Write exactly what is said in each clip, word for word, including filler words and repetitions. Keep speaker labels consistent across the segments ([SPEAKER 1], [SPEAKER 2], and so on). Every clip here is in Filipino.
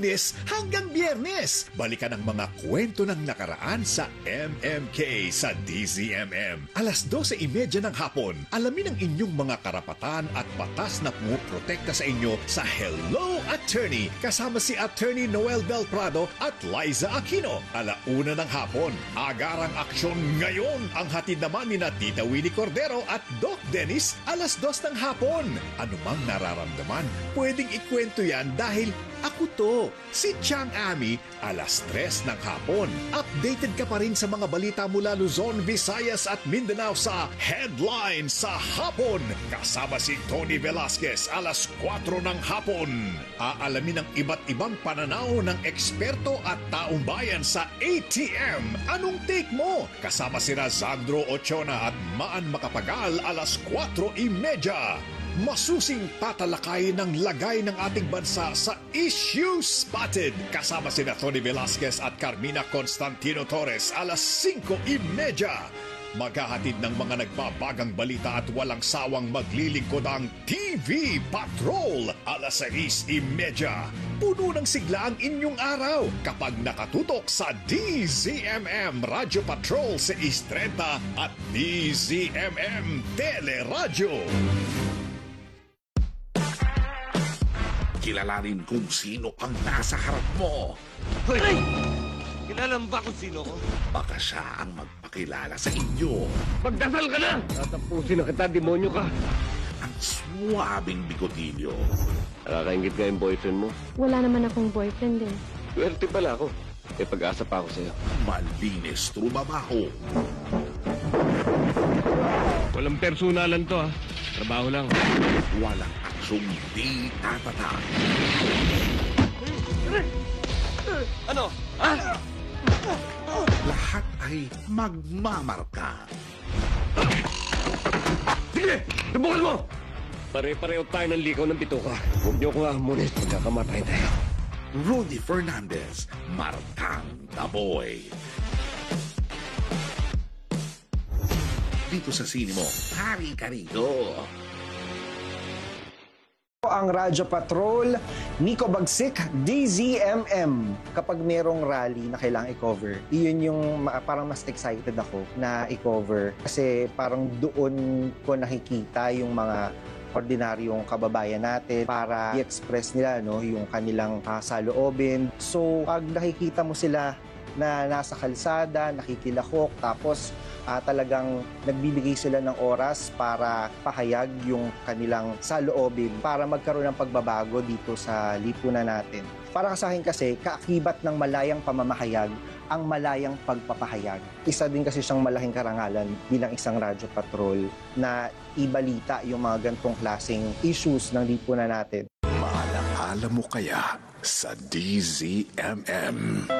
[SPEAKER 1] Lunes hanggang Biyernes. Balikan ang mga kwento ng nakaraan sa M M K sa D Z M M. Alas dose trenta ng hapon, alamin ang inyong mga karapatan at batas na pumuprotekta sa inyo sa Hello Attorney kasama si Attorney Noel Del Prado at Liza Aquino. Alauna ng hapon, agarang aksyon ngayon ang hatid naman ni na Tita Winnie Cordero at Doc Dennis alas dos ng hapon. Anumang nararamdaman, pwedeng ikwento yan dahil ako to, si Chang Ami, alas tres ng hapon. Updated ka pa rin sa mga balita mula Luzon, Visayas at Mindanao sa Headline sa Hapon. Kasama si Tony Velasquez alas kwatro ng hapon. Aalamin ang iba't ibang pananaw ng eksperto at taong bayan sa A T M. Anong take mo? Kasama si Razandro Ochona at Maan Makapagal alas kwatro trenta. Masusing tatalakay ng lagay ng ating bansa sa Issue Spotted. Kasama sina Tony Velasquez at Carmina Constantino Torres alas singko trenta. Maghahatid ng mga nagbabagang balita at walang sawang maglilingkod ang T V Patrol alas sais trenta. Puno ng sigla ang inyong araw kapag nakatutok sa D Z M M Radio Patrol sais trenta at D Z M M Teleradyo.
[SPEAKER 2] Kilalanin kung sino ang nasa harap mo.
[SPEAKER 3] Hoy! Kilala mo ba kung sino ko?
[SPEAKER 2] Baka siya ang magpakilala sa inyo.
[SPEAKER 3] Magdasal ka na! Tatapusin na kita, demonyo ka.
[SPEAKER 2] Ang suwabing bigotilyo.
[SPEAKER 3] Nakakaingit nga yung boyfriend mo.
[SPEAKER 4] Wala naman akong boyfriend eh.
[SPEAKER 3] Swerte pala ako. May pag-asa pa ako sa'yo.
[SPEAKER 2] Malinis trumabaho.
[SPEAKER 3] Walang personalan to ha. Trabaho lang.
[SPEAKER 2] Walang aksyong di tatatak.
[SPEAKER 3] Ano? Ah!
[SPEAKER 2] Lahat ay magmamarka.
[SPEAKER 3] Sige! Subukan mo! Pare-pareho tayo ng likaw ng bituka. Huwag niyo kong ahamunin. Magkakamatay tayo.
[SPEAKER 2] Rudy Fernandez, Markang the Boy. Dito sa sine mo, hari ka rito.
[SPEAKER 5] Ang Radyo Patrol, Nico Bagsik, D Z M M. Kapag merong rally na kailangang i-cover, iyon yung parang mas excited ako na i-cover. Kasi parang doon ko nakikita yung mga ordinaryong kababayan natin para i-express nila no, yung kanilang uh, saloobin. So, pag nakikita mo sila na nasa kalsada, nakikilahok, tapos uh, talagang nagbibigay sila ng oras para pahayag yung kanilang saloobin para magkaroon ng pagbabago dito sa lipunan natin. Para sa akin kasi, kaakibat ng malayang pamamahayag ang malayang pagpapahayag. Isa din kasi siyang malaking karangalan bilang isang radyo patrol na ibalita yung mga gantong klaseng issues ng lipunan natin.
[SPEAKER 2] Maalam-alam mo kaya sa D Z M M?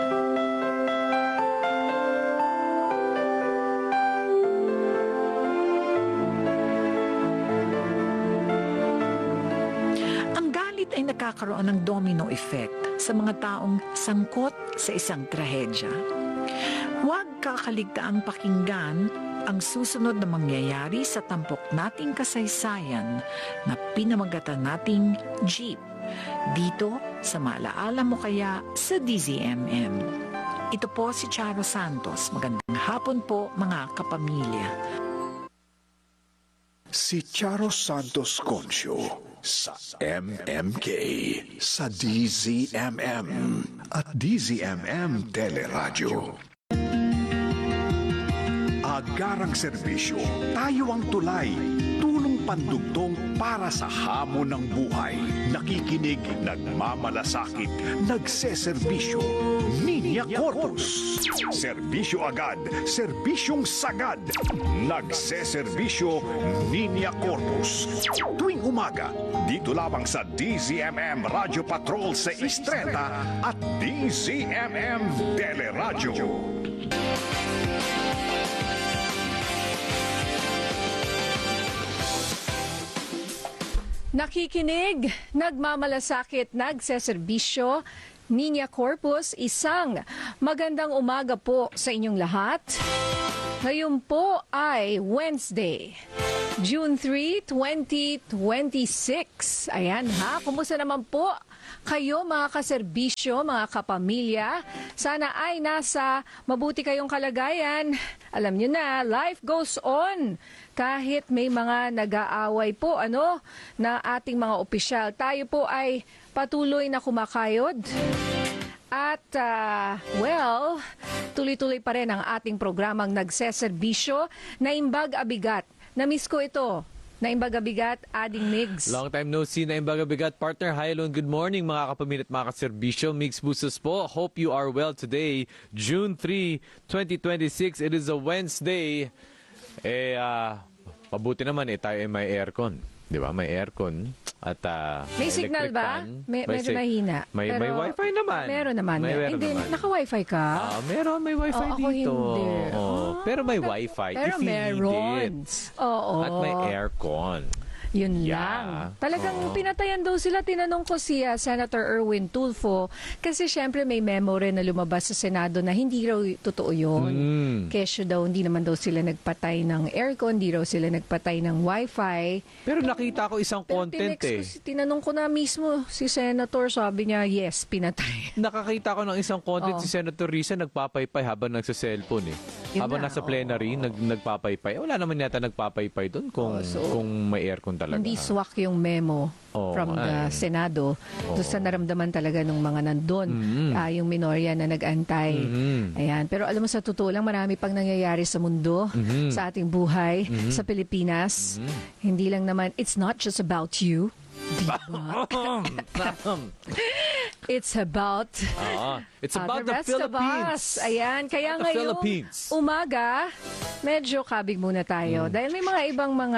[SPEAKER 6] Ay nakakaroon ng domino effect sa mga taong sangkot sa isang trahedya. Huwag kakaligtaang pakinggan ang susunod na mangyayari sa tampok nating kasaysayan na pinamagatan nating Jeep. Dito sa Maalaala Mo Kaya sa D Z M M. Ito po si Charo Santos. Magandang hapon po mga kapamilya.
[SPEAKER 2] Si Charo Santos Concio sa M M K, sa D Z M M at D Z M M Teleradyo. Agarang serbisyo, tayo ang tulay, tulong pandugtong para sa hamon ng buhay. Nakikinig, nagmamalasakit, nagseserbisyo. Ninya Corpus. Serbisyo agad, serbisyong sagad. Nagseserbisyo, Ninya Corpus. Tuwing umaga, dito lamang sa D Z M M Radio Patrol sa Istreta at D Z M M Teleradyo.
[SPEAKER 7] Nakikinig, nagmamalasakit, nagseserbisyo, Ninya Corpus, isang magandang umaga po sa inyong lahat. Ngayon po ay Wednesday, June third, twenty twenty-six. Ayan ha, kumusta naman po kayo mga kaserbisyo, mga kapamilya. Sana ay nasa mabuti kayong kalagayan. Alam nyo na, life goes on. Kahit may mga nag-aaway po ano, na ating mga opisyal, tayo po ay patuloy na kumakayod. At, uh, well, tuloy-tuloy pa rin ang ating programang nagseserbisyo na imbag-abigat. Na-miss ko ito. Naimbag Bigat, Ading Migs.
[SPEAKER 8] Long time no see, Naimbag Bigat. Partner, hi, hello, and good morning mga kapamilya at mga kaserbisyo. Migs Bustos po. Hope you are well today. June third, twenty twenty-six. It is a Wednesday. Eh, uh, pabuti naman eh, tayo ay may aircon. Di ba? May aircon. At, uh,
[SPEAKER 7] may signal ba?
[SPEAKER 8] Fan.
[SPEAKER 7] May,
[SPEAKER 8] may
[SPEAKER 7] medyo
[SPEAKER 8] si-
[SPEAKER 7] mahina.
[SPEAKER 8] May,
[SPEAKER 7] Pero,
[SPEAKER 8] may wifi naman.
[SPEAKER 7] Meron naman.
[SPEAKER 8] May meron
[SPEAKER 7] Hindi,
[SPEAKER 8] naman.
[SPEAKER 7] naka-wifi ka?
[SPEAKER 8] Ah, meron, may wifi
[SPEAKER 7] Oo, ako
[SPEAKER 8] dito.
[SPEAKER 7] hindi.
[SPEAKER 8] Oo,
[SPEAKER 7] Ah,
[SPEAKER 8] pero may wifi
[SPEAKER 7] Pero
[SPEAKER 8] if you
[SPEAKER 7] meron.
[SPEAKER 8] need it.
[SPEAKER 7] Oo.
[SPEAKER 8] At may aircon.
[SPEAKER 7] Yun
[SPEAKER 8] Yeah.
[SPEAKER 7] lang. Talagang
[SPEAKER 8] Oo.
[SPEAKER 7] pinatayan daw sila. Tinanong ko si uh, Senator Erwin Tulfo kasi syempre may memo rin na lumabas sa Senado na hindi raw totoo yun.
[SPEAKER 8] Mm.
[SPEAKER 7] Kesyo daw, hindi naman daw sila nagpatay ng aircon, hindi raw sila nagpatay ng wifi.
[SPEAKER 8] Pero nakita ko isang
[SPEAKER 7] Pero
[SPEAKER 8] content
[SPEAKER 7] tinext
[SPEAKER 8] eh.
[SPEAKER 7] ko si- tinanong ko na mismo si Senator, sabi niya, yes, pinatay.
[SPEAKER 8] Nakakita ko ng isang content
[SPEAKER 7] Oo.
[SPEAKER 8] si Senator Risa nagpapaypay habang nagsa-cellphone eh.
[SPEAKER 7] Yun
[SPEAKER 8] habang
[SPEAKER 7] na,
[SPEAKER 8] nasa
[SPEAKER 7] oo.
[SPEAKER 8] plenary, nag, nagpapaypay. Wala naman yata nagpapaypay doon kung,
[SPEAKER 7] Oo, so,
[SPEAKER 8] kung may aircon talaga.
[SPEAKER 7] Hindi swak yung memo
[SPEAKER 8] Oo,
[SPEAKER 7] from the
[SPEAKER 8] ay.
[SPEAKER 7] Senado. Doon sa naramdaman talaga ng mga nandun,
[SPEAKER 8] Mhm.
[SPEAKER 7] ah, yung minorya na nag-antay.
[SPEAKER 8] Mhm.
[SPEAKER 7] Ayan. Pero alam mo, sa totoo lang, marami pang nangyayari sa mundo,
[SPEAKER 8] Mhm.
[SPEAKER 7] sa ating buhay, sa Pilipinas. Hindi lang naman, it's not just about you. Diba? It's about
[SPEAKER 8] Ah, it's
[SPEAKER 7] uh,
[SPEAKER 8] about
[SPEAKER 7] the
[SPEAKER 8] the,
[SPEAKER 7] rest of
[SPEAKER 8] Philippines.
[SPEAKER 7] us. Ayan. Kaya
[SPEAKER 8] About the
[SPEAKER 7] ngayong
[SPEAKER 8] Philippines.
[SPEAKER 7] umaga, medyo kabig muna tayo. Dahil may mga ibang mga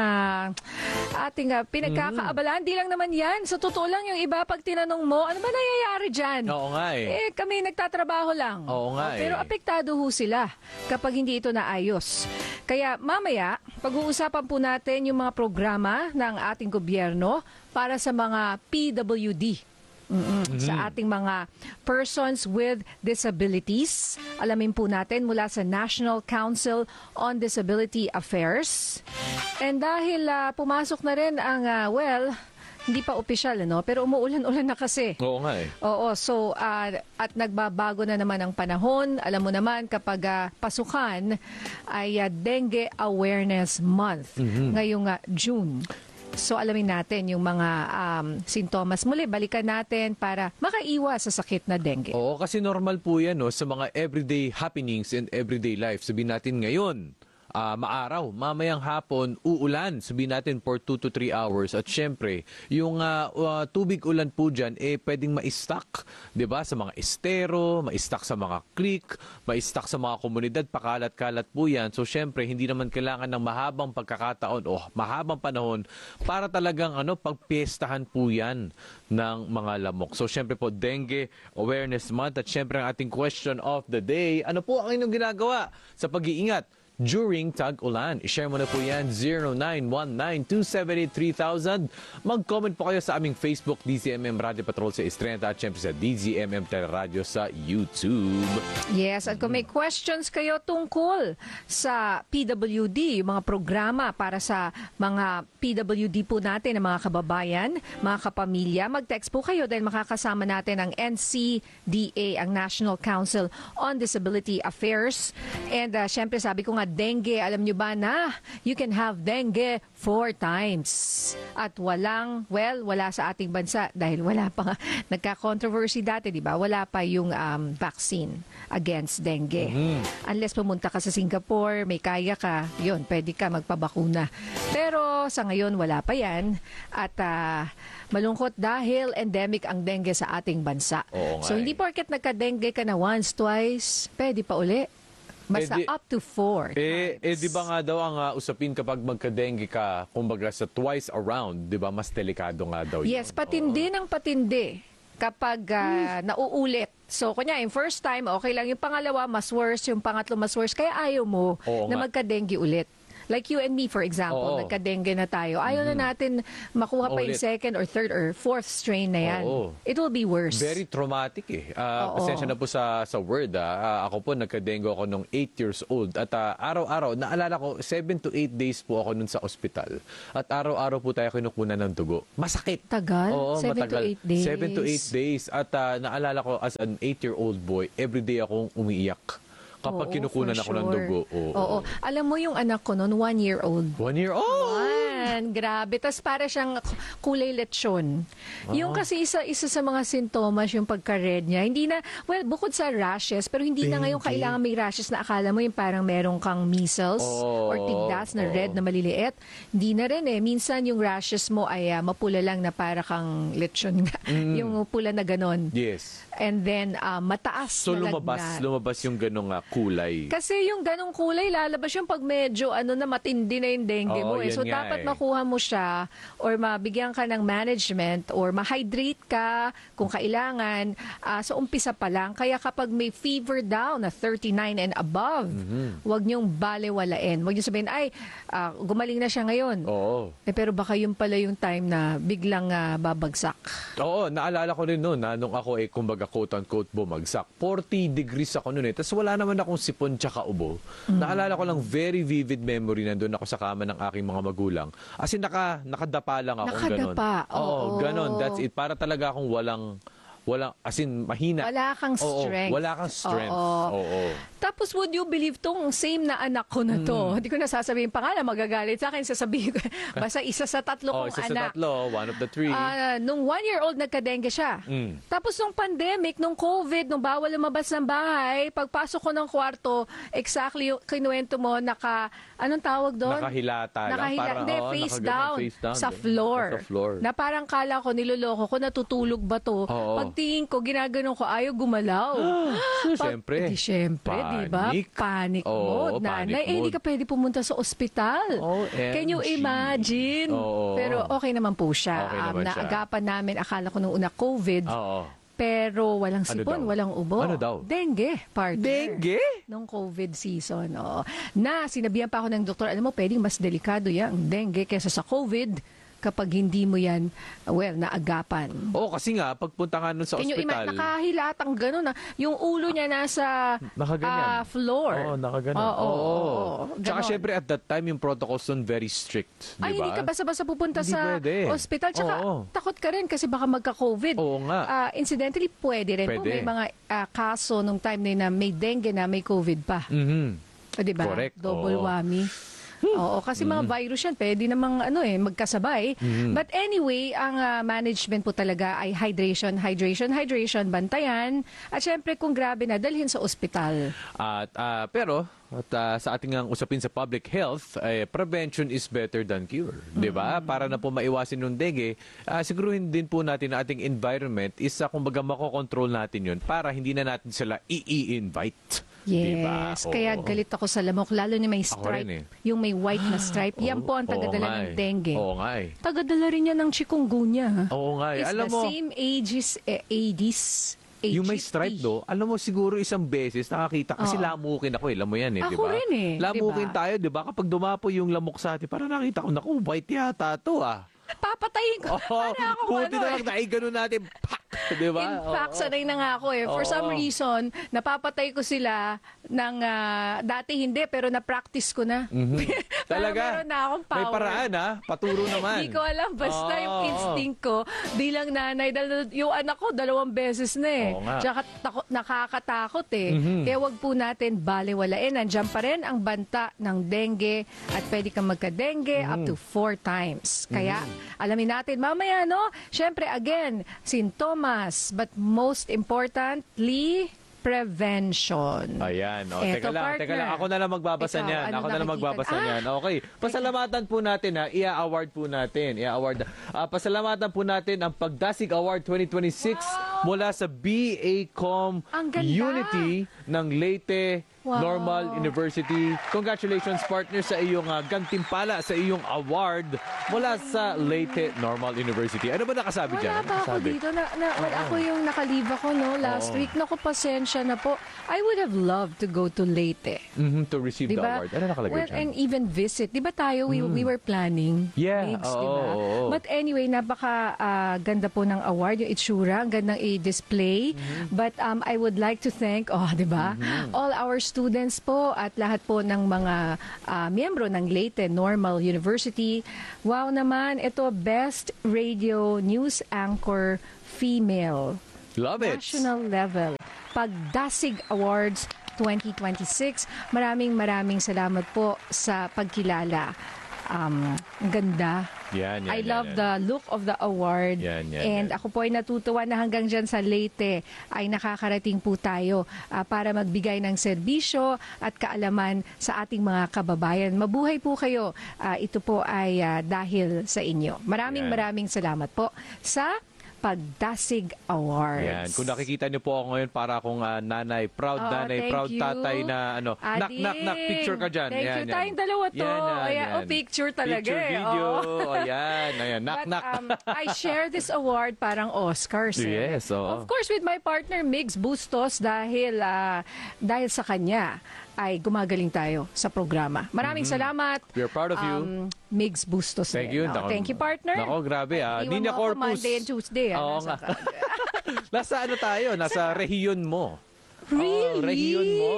[SPEAKER 7] ating uh, pinagkakaabalaan. Di lang naman yan. Sa totoo lang, yung iba, pag tinanong mo, ano ba nangyayari dyan?
[SPEAKER 8] Oo nga eh.
[SPEAKER 7] Eh, kami nagtatrabaho lang.
[SPEAKER 8] Oo nga
[SPEAKER 7] Oh, Pero
[SPEAKER 8] eh.
[SPEAKER 7] apektado ho sila kapag hindi ito naayos. Kaya mamaya, pag-uusapan po natin yung mga programa ng ating gobyerno para sa mga P W D. Mm-mm. Sa ating mga persons with disabilities. Alamin po natin mula sa National Council on Disability Affairs. And dahil ah, pumasok na rin ang, ah, well, hindi pa opisyal, ano? Pero umuulan-ulan na kasi.
[SPEAKER 8] Oo nga eh.
[SPEAKER 7] Oo, so ah, at nagbabago na naman ang panahon. Alam mo naman kapag ah, pasukan ay ah, Dengue Awareness Month ngayong ah, June. So alamin natin yung mga um, sintomas. Muli, balikan natin para makaiwas sa sakit na dengue.
[SPEAKER 8] Oo, kasi normal po yan no, sa mga everyday happenings and everyday life. Sabihin natin ngayon, ah, maaraw, mamayang hapon, uulan. Sabihin natin for two to three hours. At syempre, yung ah, ah, tubig ulan po dyan, eh, pwedeng ma-stack. Diba? Sa mga estero, ma-stack sa mga creek, ma-stack sa mga komunidad, pakalat-kalat po yan. So syempre, hindi naman kailangan ng mahabang pagkakataon o mahabang panahon para talagang ano, pagpiestahan po yan ng mga lamok. So syempre po, Dengue Awareness Month. At syempre, ang ating question of the day, ano po ang inyong ginagawa sa pag-iingat during tag-ulan? I-share mo na po yan, zero nine one nine two seven eight three thousand. Mag-comment po kayo sa aming Facebook, D Z M M Radio Patrol sa Estrella at syempre sa D Z M M Teleradio sa YouTube.
[SPEAKER 7] Yes, at kung may questions kayo tungkol sa P W D, yung mga programa para sa mga P W D po natin, ng mga kababayan, mga kapamilya, mag-text po kayo dahil makakasama natin ang N C D A, ang National Council on Disability Affairs. And uh, syempre sabi ko nga, dengue, alam nyo ba na you can have dengue four times. At walang, well, wala sa ating bansa dahil wala pa nga, nagka-controversy dati, di ba? Wala pa yung um, vaccine against dengue. Unless pumunta ka sa Singapore, may kaya ka, yun, pwede ka magpabakuna. Pero sa ngayon, wala pa yan. At ah, malungkot dahil endemic ang dengue sa ating bansa.
[SPEAKER 8] Oo nga
[SPEAKER 7] So,
[SPEAKER 8] eh.
[SPEAKER 7] hindi porket nagka-dengue ka na once, twice, pwede pa uli. Basta
[SPEAKER 8] Eh, di-
[SPEAKER 7] up to four
[SPEAKER 8] Eh, eh
[SPEAKER 7] times.
[SPEAKER 8] di ba nga daw ang ah, usapin kapag magka-dengue ka, kumbaga sa twice around, di ba, mas delikado nga daw yun.
[SPEAKER 7] Yes, patindi ng patindi kapag ah, nauulit. So, kunya, yung first time, okay lang. Yung pangalawa, mas worse. Yung pangatlo, mas worse. Kaya ayaw mo
[SPEAKER 8] Oo
[SPEAKER 7] na
[SPEAKER 8] nga.
[SPEAKER 7] magka-dengue ulit. Like you and me, for example,
[SPEAKER 8] Oo.
[SPEAKER 7] nagka-dengue na tayo. Ayaw na natin makuha pa yung
[SPEAKER 8] Ulit.
[SPEAKER 7] second or third or fourth strain na yan.
[SPEAKER 8] Oo.
[SPEAKER 7] It will be worse.
[SPEAKER 8] Very traumatic eh. Ah,
[SPEAKER 7] Oo.
[SPEAKER 8] pasensya na po sa sa word ah. Ah, ako po nagka-dengue ako nung eight years old at ah, araw-araw naalala ko seven to eight days po ako nun sa ospital. At araw-araw po tayo kinukunan ng dugo. Masakit.
[SPEAKER 7] Tagal?
[SPEAKER 8] Oo,
[SPEAKER 7] Seven to
[SPEAKER 8] matagal.
[SPEAKER 7] eight days.
[SPEAKER 8] Seven to eight days. At ah, naalala ko as an eight-year-old boy, everyday akong umiiyak kapag
[SPEAKER 7] Oo,
[SPEAKER 8] kinukunan
[SPEAKER 7] for
[SPEAKER 8] ako ng
[SPEAKER 7] sure.
[SPEAKER 8] dugo. Oo.
[SPEAKER 7] Oo. Alam mo yung anak ko noon, one year old.
[SPEAKER 8] One year old.
[SPEAKER 7] Man, grabe. Tapos para siyang kulay lechon. Yung kasi isa, isa sa mga sintomas yung pagka-red niya. Hindi na, well, bukod sa rashes, pero hindi na ngayon
[SPEAKER 8] Dengue.
[SPEAKER 7] kailangan may rashes na akala mo yung parang meron kang measles
[SPEAKER 8] Oo,
[SPEAKER 7] or tigdas na
[SPEAKER 8] oo.
[SPEAKER 7] red na maliliit. Hindi na rin eh. Minsan yung rashes mo ay ah, mapula lang na para kang lechon nga. Yung pula na ganon.
[SPEAKER 8] Yes.
[SPEAKER 7] And then, ah, mataas
[SPEAKER 8] So
[SPEAKER 7] na
[SPEAKER 8] lumabas,
[SPEAKER 7] lagnat.
[SPEAKER 8] lumabas yung ganong ah, kulay.
[SPEAKER 7] Kasi yung ganong kulay, lalabas yung pag medyo ano na matindi na yung dengue
[SPEAKER 8] Oo,
[SPEAKER 7] mo. Eh.
[SPEAKER 8] yan
[SPEAKER 7] So
[SPEAKER 8] nga
[SPEAKER 7] dapat
[SPEAKER 8] eh.
[SPEAKER 7] makuha mo siya or mabigyan ka ng management or ma-hydrate ka kung kailangan ah, sa umpisa pa lang. Kaya kapag may fever daw na thirty-nine and above,
[SPEAKER 8] Mhm.
[SPEAKER 7] wag niyong balewalain. Wag niyo sabihin, ay, ah, gumaling na siya ngayon.
[SPEAKER 8] Oo.
[SPEAKER 7] Eh, pero baka yun pala yung time na biglang ah, babagsak.
[SPEAKER 8] Oo, naalala ko rin noon na nung ako eh, kumbaga quote-unquote bumagsak. forty degrees ako noon eh. Tapos wala naman akong sipon tsaka ubo. Naalala ko lang very vivid memory na doon ako sa kama ng aking mga magulang. As in, naka, nakadapa lang ako ganon.
[SPEAKER 7] Nakadapa,
[SPEAKER 8] Oo,
[SPEAKER 7] oo.
[SPEAKER 8] ganon. That's it. Para talaga akong walang, walang, as in, mahina.
[SPEAKER 7] Wala kang
[SPEAKER 8] Oo,
[SPEAKER 7] strength.
[SPEAKER 8] wala kang strength.
[SPEAKER 7] Oo.
[SPEAKER 8] Oo.
[SPEAKER 7] Tapos would you believe tong same na anak ko na to?
[SPEAKER 8] Mm.
[SPEAKER 7] Hindi ko na sasabihin pangalan, magagalit sa akin, sasabihin ko. Basta isa sa tatlo
[SPEAKER 8] Oh,
[SPEAKER 7] kong
[SPEAKER 8] isa sa
[SPEAKER 7] anak.
[SPEAKER 8] tatlo, one of the three.
[SPEAKER 7] Ah, nung one-year-old nagka-dengue siya.
[SPEAKER 8] Mm.
[SPEAKER 7] Tapos nung pandemic, nung COVID, nung bawal lumabas ng bahay, pagpasok ko ng kwarto, exactly yung kinuwento mo, naka, anong tawag doon?
[SPEAKER 8] Nakahilata lang.
[SPEAKER 7] Nakahila,
[SPEAKER 8] Parang,
[SPEAKER 7] hindi,
[SPEAKER 8] oo,
[SPEAKER 7] face,
[SPEAKER 8] nakaganon,
[SPEAKER 7] down,
[SPEAKER 8] face down.
[SPEAKER 7] sa
[SPEAKER 8] din.
[SPEAKER 7] floor.
[SPEAKER 8] Sa floor.
[SPEAKER 7] Na parang kala ko, niloloko ko, natutulog ba to?
[SPEAKER 8] Oo.
[SPEAKER 7] Pagtingin ko, ginaganon ko, ayaw gumalaw.
[SPEAKER 8] So,
[SPEAKER 7] Pag-
[SPEAKER 8] syempre.
[SPEAKER 7] Di, syempre, di ba?
[SPEAKER 8] Panic.
[SPEAKER 7] Panic
[SPEAKER 8] Oo,
[SPEAKER 7] mode.
[SPEAKER 8] panic
[SPEAKER 7] Nanay, eh, hindi
[SPEAKER 8] mode.
[SPEAKER 7] ka pwede pumunta sa ospital.
[SPEAKER 8] O M G.
[SPEAKER 7] Can you imagine?
[SPEAKER 8] Oo.
[SPEAKER 7] Pero okay naman po siya.
[SPEAKER 8] Okay
[SPEAKER 7] Um,
[SPEAKER 8] naman siya.
[SPEAKER 7] naagapan namin, akala ko nung una COVID,
[SPEAKER 8] Oo.
[SPEAKER 7] pero walang
[SPEAKER 8] Ano
[SPEAKER 7] sipon,
[SPEAKER 8] daw?
[SPEAKER 7] walang ubo.
[SPEAKER 8] Ano daw?
[SPEAKER 7] Dengue, partner.
[SPEAKER 8] Dengue?
[SPEAKER 7] Nung COVID season. Oo. Na, sinabihan pa ako ng doktor, alam mo, pwedeng mas delikado yan, ang dengue, kaysa sa COVID kapag hindi mo yan, well, naagapan.
[SPEAKER 8] Oo, kasi nga, pagpunta nga nun sa
[SPEAKER 7] Can you
[SPEAKER 8] ospital.
[SPEAKER 7] imagine, nakahilatang gano'n na, yung ulo niya nasa
[SPEAKER 8] Nakaganyan.
[SPEAKER 7] ah, floor.
[SPEAKER 8] Oo, nakaganon.
[SPEAKER 7] Oo, oo, oo,
[SPEAKER 8] Tsaka
[SPEAKER 7] ganon.
[SPEAKER 8] syempre at that time, yung protocols nun very strict. Di
[SPEAKER 7] Ay, hindi
[SPEAKER 8] ba?
[SPEAKER 7] ka basta-basta pupunta
[SPEAKER 8] Hindi
[SPEAKER 7] sa
[SPEAKER 8] pwede.
[SPEAKER 7] ospital. Tsaka
[SPEAKER 8] Oo.
[SPEAKER 7] takot ka rin kasi baka magka-COVID.
[SPEAKER 8] Oo nga.
[SPEAKER 7] Ah, incidentally, pwede rin po.
[SPEAKER 8] Pwede.
[SPEAKER 7] May mga ah, kaso nung time na yun na may dengue na may COVID pa.
[SPEAKER 8] Mhm.
[SPEAKER 7] O, diba?
[SPEAKER 8] Correct.
[SPEAKER 7] Double
[SPEAKER 8] Oo.
[SPEAKER 7] whammy. Oo, kasi mga virus yan, pwede namang ano eh, magkasabay. But anyway, ang ah, management po talaga ay hydration, hydration, hydration, bantayan. At syempre kung grabe na, dalhin sa ospital.
[SPEAKER 8] At ah, pero at ah, sa ating ang usapin sa public health, eh, prevention is better than cure, 'di ba? Para na po maiwasin yung dengue, ah, siguruhin din po natin na ating environment is uh, kumbaga makokontrol natin 'yun para hindi na natin sila i-invite. Diba?
[SPEAKER 7] Yes, kaya
[SPEAKER 8] Oo.
[SPEAKER 7] galit ako sa lamok, lalo na may
[SPEAKER 8] Ako
[SPEAKER 7] stripe,
[SPEAKER 8] rin eh.
[SPEAKER 7] yung may white na stripe. Yan po ang
[SPEAKER 8] Oo
[SPEAKER 7] tagadala
[SPEAKER 8] nga
[SPEAKER 7] ng
[SPEAKER 8] eh.
[SPEAKER 7] dengue.
[SPEAKER 8] Oo nga eh.
[SPEAKER 7] Tagadala rin yan ng chikungunya. ha?
[SPEAKER 8] Oo nga eh.
[SPEAKER 7] It's
[SPEAKER 8] Alam
[SPEAKER 7] the
[SPEAKER 8] mo,
[SPEAKER 7] same ages, eh, Aedes
[SPEAKER 8] yung may
[SPEAKER 7] aegypti.
[SPEAKER 8] stripe do, alam mo siguro isang beses nakakita kasi
[SPEAKER 7] Oo.
[SPEAKER 8] lamukin ako eh, alam mo yan eh,
[SPEAKER 7] Ako
[SPEAKER 8] di ba?
[SPEAKER 7] rin eh,
[SPEAKER 8] Lamukin
[SPEAKER 7] di ba?
[SPEAKER 8] tayo, di ba? Kapag dumapo yung lamok sa atin, parang nakita ko, naku, white yata to ah.
[SPEAKER 7] Papatayin ko.
[SPEAKER 8] Oh,
[SPEAKER 7] Para ako
[SPEAKER 8] buti
[SPEAKER 7] ano
[SPEAKER 8] na
[SPEAKER 7] eh.
[SPEAKER 8] lang dahil ganun natin, pak! Di ba?
[SPEAKER 7] In fact,
[SPEAKER 8] Oo.
[SPEAKER 7] sanay na nga ako eh. For
[SPEAKER 8] Oo.
[SPEAKER 7] some reason, napapatay ko sila ng, ah, dati hindi, pero na-practice ko na.
[SPEAKER 8] Mhm.
[SPEAKER 7] Parang
[SPEAKER 8] Talaga?
[SPEAKER 7] meron na akong power.
[SPEAKER 8] May paraan ha? Paturo naman.
[SPEAKER 7] Hindi ko alam. Basta
[SPEAKER 8] Oo.
[SPEAKER 7] yung instinct ko bilang nanay. Dahil yung anak ko, dalawang beses na eh.
[SPEAKER 8] Oo nga.
[SPEAKER 7] Tsaka tako- nakakatakot eh.
[SPEAKER 8] Mhm.
[SPEAKER 7] Kaya wag po natin balewalain. Nandiyan pa rin ang banta ng dengue at pwede kang magka-dengue up
[SPEAKER 8] Mhm.
[SPEAKER 7] to four times. Kaya alamin natin mamaya, no? Siyempre, again, sintomas. But most importantly, prevention.
[SPEAKER 8] Ayan. O,
[SPEAKER 7] Eto,
[SPEAKER 8] teka lang, teka
[SPEAKER 7] partner.
[SPEAKER 8] lang. Ako na lang magbabasa
[SPEAKER 7] Ikaw,
[SPEAKER 8] niyan.
[SPEAKER 7] ano
[SPEAKER 8] Ako na lang
[SPEAKER 7] nakikita?
[SPEAKER 8] magbabasa
[SPEAKER 7] Ah!
[SPEAKER 8] niyan. Okay. Pasalamatan po natin ha. Ia-award po natin. Ia-award. Ah, pasalamatan po natin ang Pagdasig Award twenty twenty-six.
[SPEAKER 7] Wow!
[SPEAKER 8] mula sa B A C O M
[SPEAKER 7] Ang ganda.
[SPEAKER 8] Unity ng Leyte
[SPEAKER 7] Wow.
[SPEAKER 8] Normal University. Congratulations partner sa iyong uh, gantimpala sa iyong award mula sa Leyte Normal University. Ano ba nakasabi
[SPEAKER 7] Wala
[SPEAKER 8] dyan? Ano
[SPEAKER 7] pa ako
[SPEAKER 8] nakasabi?
[SPEAKER 7] dito. Na, na, Ako yung nakalive ako no, last
[SPEAKER 8] Oo.
[SPEAKER 7] week. Naku, pasensya na po. I would have loved to go to Leyte.
[SPEAKER 8] Mhm, to receive the
[SPEAKER 7] Diba?
[SPEAKER 8] award. Ano nakalagay
[SPEAKER 7] Well,
[SPEAKER 8] dyan?
[SPEAKER 7] and even visit. Di ba tayo, we, we were planning.
[SPEAKER 8] Yeah,
[SPEAKER 7] gigs,
[SPEAKER 8] oo,
[SPEAKER 7] diba?
[SPEAKER 8] oo, oo.
[SPEAKER 7] But anyway, napaka ah, ganda po ng award. Yung itsura, ang gandang i-display.
[SPEAKER 8] Mm-hmm.
[SPEAKER 7] But um, I would like to thank, oh, di ba? All our students po at lahat po ng mga ah, miyembro ng Leyte Normal University. Wow naman, ito Best Radio News Anchor Female.
[SPEAKER 8] Love it.
[SPEAKER 7] National level. Pagdasig Awards twenty twenty-six. Maraming maraming salamat po sa pagkilala. Um, ang ganda.
[SPEAKER 8] Yan, yan,
[SPEAKER 7] I
[SPEAKER 8] yan,
[SPEAKER 7] love
[SPEAKER 8] yan.
[SPEAKER 7] the look of the award.
[SPEAKER 8] Yan, yan,
[SPEAKER 7] And
[SPEAKER 8] yan.
[SPEAKER 7] ako po ay natutuwa na hanggang dyan sa Leyte ay nakakarating po tayo ah, para magbigay ng serbisyo at kaalaman sa ating mga kababayan. Mabuhay po kayo. Ah, ito po ay ah, dahil sa inyo. Maraming
[SPEAKER 8] Yan.
[SPEAKER 7] maraming salamat po sa Pagdasig Awards.
[SPEAKER 8] Yan. Kung nakikita niyo po ako ngayon para akong ah, nanay, proud
[SPEAKER 7] Oh,
[SPEAKER 8] nanay,
[SPEAKER 7] thank
[SPEAKER 8] proud
[SPEAKER 7] you.
[SPEAKER 8] tatay na ano, knock,
[SPEAKER 7] Ading.
[SPEAKER 8] knock, knock, picture ka dyan.
[SPEAKER 7] Thank
[SPEAKER 8] Yan,
[SPEAKER 7] you.
[SPEAKER 8] yan.
[SPEAKER 7] Tayong dalawa to.
[SPEAKER 8] Yan, yan,
[SPEAKER 7] Ayan,
[SPEAKER 8] yan.
[SPEAKER 7] oh, picture talaga
[SPEAKER 8] Picture,
[SPEAKER 7] eh.
[SPEAKER 8] video.
[SPEAKER 7] Oh.
[SPEAKER 8] O yan, ayan, knock,
[SPEAKER 7] But
[SPEAKER 8] knock.
[SPEAKER 7] um, I share this award parang Oscars. Eh.
[SPEAKER 8] Yes, oo.
[SPEAKER 7] Of course, with my partner Migs Bustos dahil ah, dahil sa kanya ay gumagaling tayo sa programa. Maraming salamat.
[SPEAKER 8] We are proud of you.
[SPEAKER 7] Um, Migs Bustos.
[SPEAKER 8] Thank
[SPEAKER 7] din.
[SPEAKER 8] you.
[SPEAKER 7] Oh,
[SPEAKER 8] Nako-
[SPEAKER 7] thank you, partner.
[SPEAKER 8] Nako, grabe ah.
[SPEAKER 7] Iwan
[SPEAKER 8] Ninya
[SPEAKER 7] mo ako
[SPEAKER 8] Corpus.
[SPEAKER 7] Monday and Tuesday. Ah,
[SPEAKER 8] Oo
[SPEAKER 7] nasa
[SPEAKER 8] nga.
[SPEAKER 7] ka-
[SPEAKER 8] Nasa ano tayo? Nasa rehiyon mo.
[SPEAKER 7] Really?
[SPEAKER 8] Oh, rehiyon mo.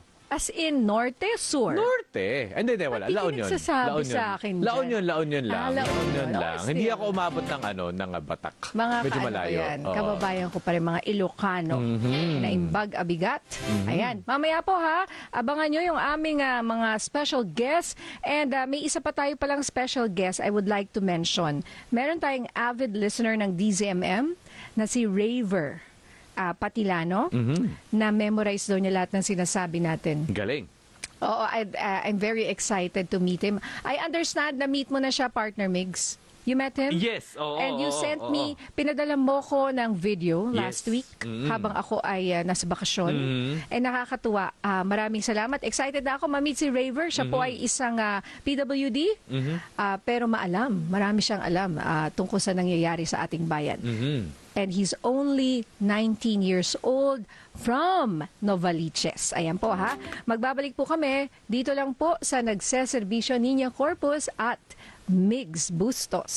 [SPEAKER 7] As in Norte, Sur.
[SPEAKER 8] Norte. Hindi, hindi, wala.
[SPEAKER 7] Ba't di
[SPEAKER 8] La
[SPEAKER 7] ka
[SPEAKER 8] Union.
[SPEAKER 7] nagsasabi
[SPEAKER 8] La Union.
[SPEAKER 7] sa akin
[SPEAKER 8] La
[SPEAKER 7] dyan?
[SPEAKER 8] Union, La Union lang.
[SPEAKER 7] Ah, La
[SPEAKER 8] La Union
[SPEAKER 7] Union.
[SPEAKER 8] lang.
[SPEAKER 7] Oh,
[SPEAKER 8] Hindi
[SPEAKER 7] still.
[SPEAKER 8] ako umabot ng ano, ng ah, Batak.
[SPEAKER 7] Mga
[SPEAKER 8] Medyo
[SPEAKER 7] kaano
[SPEAKER 8] malayo.
[SPEAKER 7] ko yan,
[SPEAKER 8] Oo.
[SPEAKER 7] kababayan ko pa rin, mga Ilocano,
[SPEAKER 8] Mhm.
[SPEAKER 7] na imbag abigat. Ayan, mamaya po ha, abangan nyo yung aming ah, mga special guests. And ah, may isa pa tayo palang special guest I would like to mention. Meron tayong avid listener ng D Z M M na si Raver ah, Patilano,
[SPEAKER 8] Mhm.
[SPEAKER 7] na memorize daw niya lahat ng sinasabi natin.
[SPEAKER 8] Galing.
[SPEAKER 7] Oo, I, uh, I'm very excited to meet him. I understand na meet mo na siya, partner Migs. You met him?
[SPEAKER 8] Yes. Oo,
[SPEAKER 7] And you
[SPEAKER 8] oo,
[SPEAKER 7] sent
[SPEAKER 8] oo.
[SPEAKER 7] me, pinadala mo ko ng video
[SPEAKER 8] Yes.
[SPEAKER 7] last week
[SPEAKER 8] Mm.
[SPEAKER 7] habang ako ay uh, nasa bakasyon.
[SPEAKER 8] Mm.
[SPEAKER 7] And nakakatuwa. Ah, maraming salamat. Excited na ako ma-meet si Raver. Siya po ay isang ah, P W D, ah, pero maalam. Marami siyang alam ah, tungkol sa nangyayari sa ating bayan.
[SPEAKER 8] Mhm.
[SPEAKER 7] And he's only nineteen years old from Novaliches. Ayan po ha. Magbabalik po kami dito lang po sa Nagseserbisyo Niña Corpus at Migs Bustos.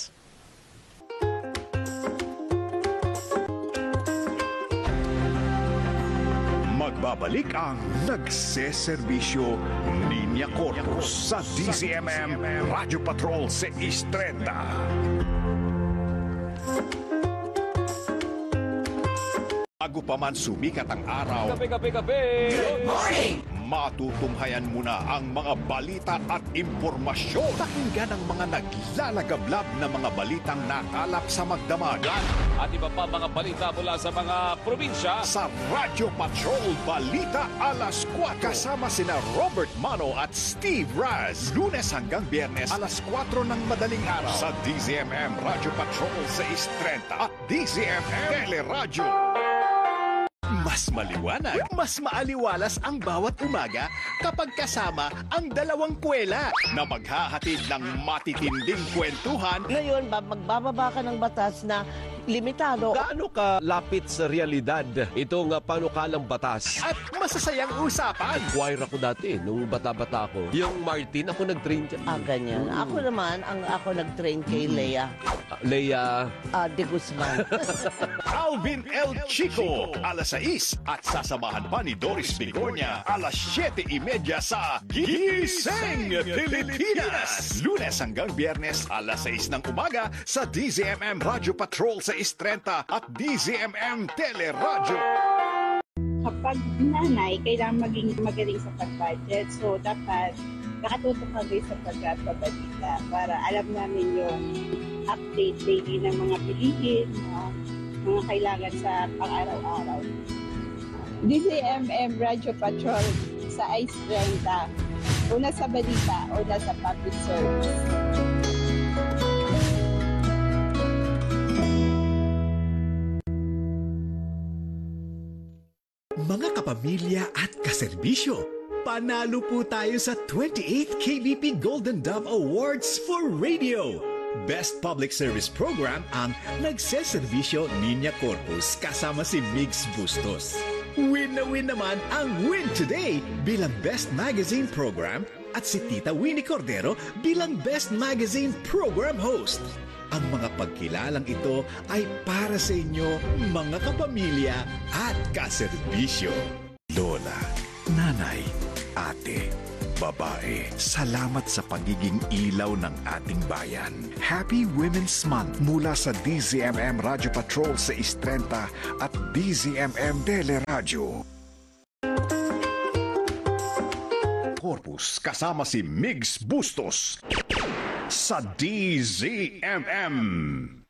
[SPEAKER 2] Magbabalik ang nagseserbisyo Niña Corpus sa D Z M M Radio Patrol six thirty. Bago pa man sumikat ang araw,
[SPEAKER 3] Kape, kape, kape!
[SPEAKER 2] matutunghayan mo na ang mga balita at impormasyon. Pakinggan ang mga naglalagablab na mga balitang nakalap sa magdamagan
[SPEAKER 3] At iba pa mga balita mula sa mga probinsya.
[SPEAKER 2] sa Radio Patrol Balita Alas four. Kasama sina Robert Mano at Steve Raz. Lunes hanggang Biyernes alas four ng madaling araw sa D Z M M Radio Patrol six thirty at D Z M M Teleradyo. Mas maliwanag, mas maaliwalas ang bawat umaga kapag kasama ang dalawang kwela na maghahatid ng matitinding kwentuhan
[SPEAKER 9] Ngayon, ba, magbababa ka ng batas na limitado.
[SPEAKER 10] Gaano ka lapit sa realidad itong uh, panukalang batas?
[SPEAKER 2] at masasayang usapan.
[SPEAKER 10] Choir ako dati, nung bata-bata ako. Yung Martin, ako nag-train dyan.
[SPEAKER 9] Ah, ganyan. Ako naman, ang ako nag-train kay Lea
[SPEAKER 10] Uh, Leia,
[SPEAKER 9] ah, de Guzman.
[SPEAKER 2] Alvin El Chico, alas sais at sasamahan pa ni Doris Bigornia, alas siyete trenta sa Gising Pilipinas. Lunes hanggang Biyernes, alas sais ng umaga sa D Z M M Radio Patrol six thirty at D Z M M Teleradyo.
[SPEAKER 11] Kapag nanay, kailangan maging magaling sa pag-budget. So, dapat nakatutok kami sa pagkababalita para alam namin yung update daily ng mga bilihin, mga, mga kailangan sa pang-araw-araw. D Z M M Radio Patrol sa I C E thirty. Una sa balita, una sa public service.
[SPEAKER 1] Mga kapamilya at kaserbisyo, panalo po tayo sa twenty-eighth K B P Golden Dove Awards for Radio. Best Public Service Program ang Nagseserbisyo Niña Corpus kasama si Migs Bustos. Win na win naman ang Win Today bilang Best Magazine Program at si Tita Winnie Cordero bilang Best Magazine Program Host. Ang mga pagkilalang ito ay para sa inyo, mga kapamilya at kaserbisyo.
[SPEAKER 2] Lola, nanay, ate, babae, salamat sa pagiging ilaw ng ating bayan. Happy Women's Month mula sa D Z M M Radio Patrol sa Istrenta at D Z M M Teleradyo. Corpus kasama si Migs Bustos sa D Z M M.